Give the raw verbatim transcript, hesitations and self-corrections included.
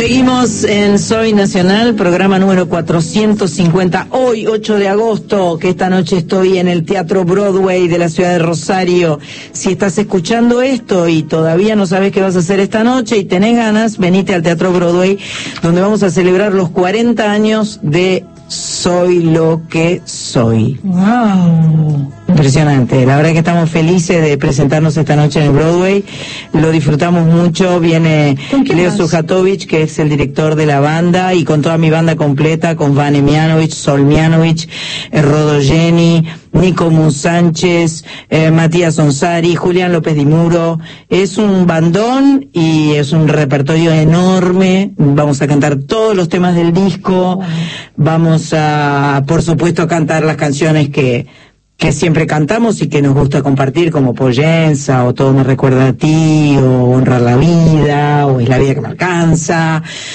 Seguimos en Soy Nacional, programa número cuatrocientos cincuenta, hoy ocho de agosto, que esta noche estoy en el Teatro Broadway de la ciudad de Rosario. Si estás escuchando esto y todavía no sabes qué vas a hacer esta noche y tenés ganas, venite al Teatro Broadway, donde vamos a celebrar los cuarenta años de Soy lo que soy. Wow. Impresionante, la verdad que estamos felices de presentarnos esta noche en el Broadway, lo disfrutamos mucho. Viene Leo Sujatovich, que es el director de la banda, y con toda mi banda completa, con Vane Mianovich, Sol Mianovich, eh, Rodo Jenny, Nico Mun Sánchez, eh, Matías Onsari, Julián López Di Muro. Es un bandón y es un repertorio enorme. Vamos a cantar todos los temas del disco, vamos a, por supuesto, cantar las canciones que que siempre cantamos y que nos gusta compartir, como Pollenza, o Todo me recuerda a ti, o Honrar la vida, o Es la vida que me alcanza.